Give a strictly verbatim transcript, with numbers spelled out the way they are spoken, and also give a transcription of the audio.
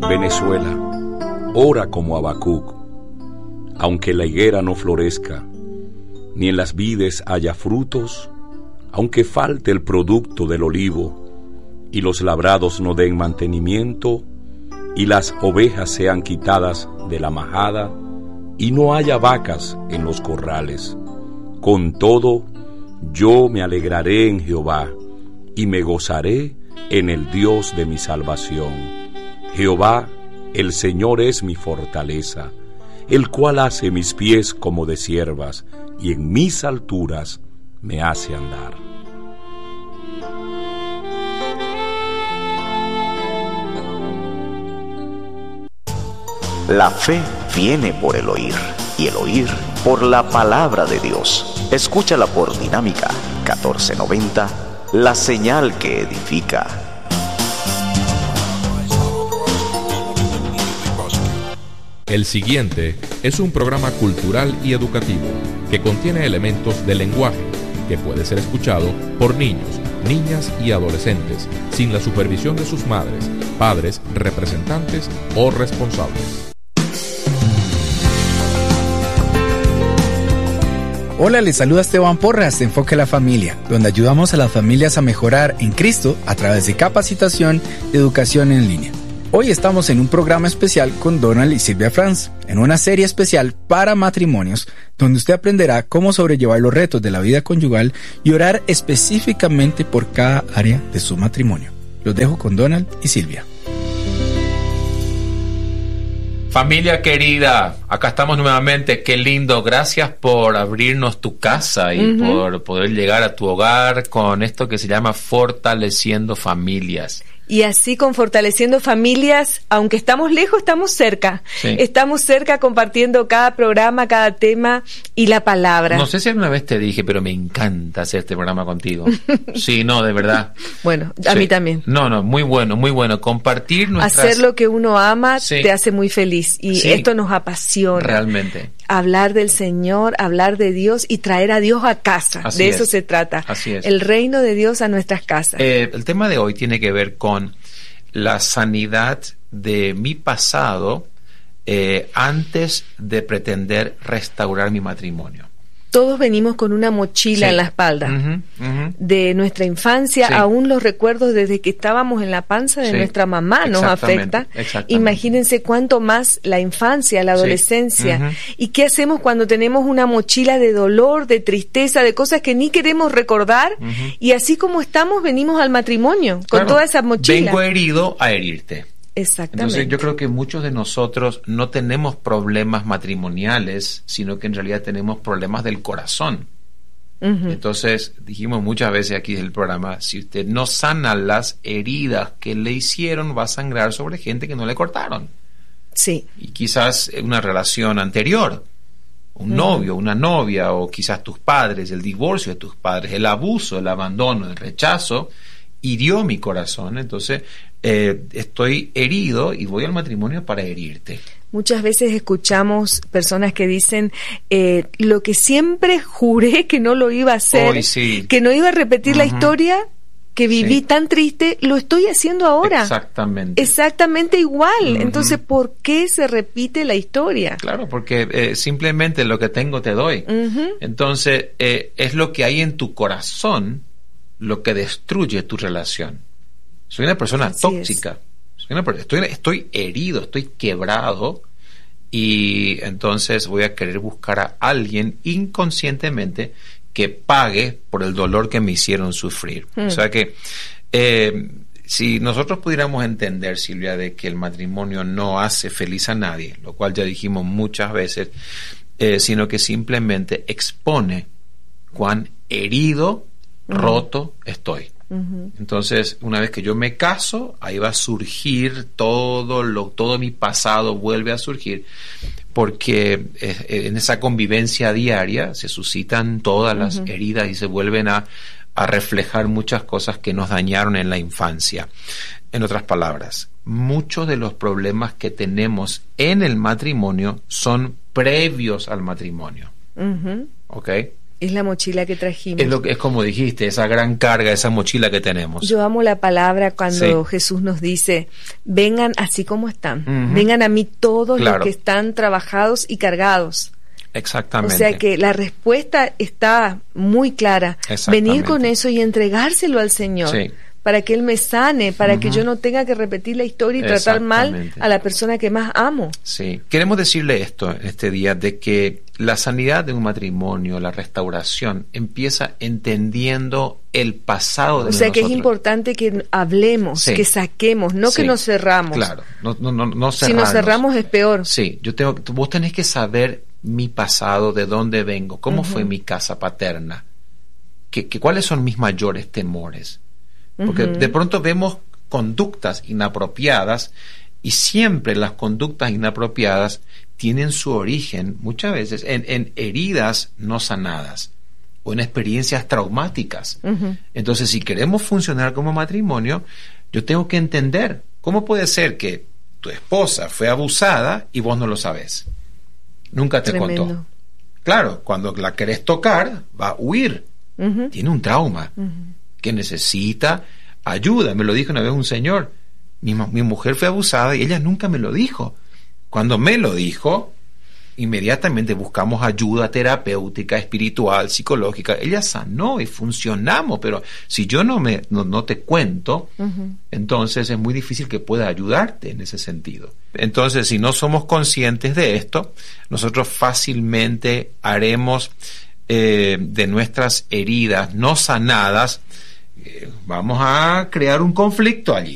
Venezuela, ora como Habacuc. Aunque la higuera no florezca, ni en las vides haya frutos, aunque falte el producto del olivo, y los labrados no den mantenimiento, y las ovejas sean quitadas de la majada, y no haya vacas en los corrales. Con todo, yo me alegraré en Jehová, y me gozaré en el Dios de mi salvación. Jehová, el Señor es mi fortaleza, el cual hace mis pies como de ciervas, y en mis alturas me hace andar. La fe viene por el oír, y el oír por la palabra de Dios. Escúchala por Dinámica catorce noventa, la señal que edifica. El siguiente es un programa cultural y educativo que contiene elementos de lenguaje que puede ser escuchado por niños, niñas y adolescentes sin la supervisión de sus madres, padres, representantes o responsables. Hola, les saluda Esteban Porras de Enfoque a la Familia, donde ayudamos a las familias a mejorar en Cristo a través de capacitación y educación en línea. Hoy estamos en un programa especial con Donald y Silvia Franz, en una serie especial para matrimonios, donde usted aprenderá cómo sobrellevar los retos de la vida conyugal y orar específicamente por cada área de su matrimonio. Los dejo con Donald y Silvia. Familia querida, acá estamos nuevamente, qué lindo, gracias por abrirnos tu casa y uh-huh. por poder llegar a tu hogar con esto que se llama Fortaleciendo Familias. Y así con Fortaleciendo Familias, aunque estamos lejos, estamos cerca. Sí. Estamos cerca compartiendo cada programa, cada tema y la palabra. No sé si alguna vez te dije, pero me encanta hacer este programa contigo. Sí, no, de verdad. Bueno, a sí. mí también. No, no, muy bueno, muy bueno. Compartir nuestras... Hacer lo que uno ama sí. te hace muy feliz y sí. esto nos apasiona. Realmente. Hablar del Señor, hablar de Dios y traer a Dios a casa. Así de es. Eso se trata. Así es. El reino de Dios a nuestras casas. Eh, el tema de hoy tiene que ver con la sanidad de mi pasado eh, antes de pretender restaurar mi matrimonio. Todos venimos con una mochila sí. en la espalda uh-huh, uh-huh. de nuestra infancia, sí. aún los recuerdos desde que estábamos en la panza de sí. nuestra mamá nos afecta. Imagínense cuánto más la infancia, la adolescencia. Sí. Uh-huh. ¿Y qué hacemos cuando tenemos una mochila de dolor, de tristeza, de cosas que ni queremos recordar? Uh-huh. Y así como estamos, venimos al matrimonio con claro. toda esa mochila. Vengo herido a herirte. Exactamente. Entonces yo creo que muchos de nosotros no tenemos problemas matrimoniales, sino que en realidad tenemos problemas del corazón. Uh-huh. Entonces dijimos muchas veces aquí en el programa, si usted no sana las heridas que le hicieron, va a sangrar sobre gente que no le cortaron. Sí. Y quizás una relación anterior, un uh-huh. novio, una novia, o quizás tus padres, el divorcio de tus padres, el abuso, el abandono, el rechazo, hirió mi corazón. Entonces eh, estoy herido y voy al matrimonio para herirte. Muchas veces escuchamos personas que dicen eh, lo que siempre juré que no lo iba a hacer, Hoy, sí. que no iba a repetir uh-huh. la historia que viví sí. tan triste, lo estoy haciendo ahora. Exactamente. Exactamente igual. Uh-huh. Entonces, ¿por qué se repite la historia? Claro, porque eh, simplemente lo que tengo te doy. Uh-huh. Entonces, eh, es lo que hay en tu corazón lo que destruye tu relación. Soy una persona Así tóxica. Soy una, estoy, estoy herido, estoy quebrado y entonces voy a querer buscar a alguien inconscientemente que pague por el dolor que me hicieron sufrir. Hmm. O sea que eh, si nosotros pudiéramos entender, Silvia, de que el matrimonio no hace feliz a nadie, lo cual ya dijimos muchas veces, eh, sino que simplemente expone cuán herido, uh-huh. roto estoy. Uh-huh. Entonces, una vez que yo me caso, ahí va a surgir todo lo, todo mi pasado vuelve a surgir, porque eh, en esa convivencia diaria se suscitan todas uh-huh. las heridas y se vuelven a, a reflejar muchas cosas que nos dañaron en la infancia. En otras palabras, muchos de los problemas que tenemos en el matrimonio son previos al matrimonio. Uh-huh. ¿Ok? Es la mochila que trajimos. Es, lo que, es como dijiste, esa gran carga, esa mochila que tenemos. Yo amo la palabra cuando sí. Jesús nos dice, vengan así como están, uh-huh. vengan a mí todos claro. los que están trabajados y cargados. Exactamente. O sea que la respuesta está muy clara. Venir con eso y entregárselo al Señor. Sí. Para que Él me sane, para uh-huh. que yo no tenga que repetir la historia y tratar mal a la persona que más amo. Sí, queremos decirle esto este día, de que la sanidad de un matrimonio, la restauración, empieza entendiendo el pasado de nosotros. O sea que es importante que hablemos, sí. que saquemos, no sí. que nos cerramos. Claro, no, no, no, no cerrarnos. Si nos cerramos es peor. Sí, yo tengo, vos tenés que saber mi pasado, de dónde vengo, cómo uh-huh. fue mi casa paterna, que, que, cuáles son mis mayores temores. Porque uh-huh. de pronto vemos conductas inapropiadas y siempre las conductas inapropiadas tienen su origen muchas veces en, en heridas no sanadas o en experiencias traumáticas. Uh-huh. Entonces, si queremos funcionar como matrimonio, yo tengo que entender cómo puede ser que tu esposa fue abusada y vos no lo sabés. Nunca te Tremendo. Contó. Claro, cuando la querés tocar, va a huir. Uh-huh. Tiene un trauma. Uh-huh. que necesita ayuda. Me lo dijo una vez un señor, mi, mi mujer fue abusada y ella nunca me lo dijo. Cuando me lo dijo, inmediatamente buscamos ayuda terapéutica, espiritual, psicológica. Ella sanó y funcionamos, pero si yo no, me, no, no te cuento, uh-huh. entonces es muy difícil que pueda ayudarte en ese sentido. Entonces, si no somos conscientes de esto, nosotros fácilmente haremos eh, de nuestras heridas no sanadas, eh, vamos a crear un conflicto allí.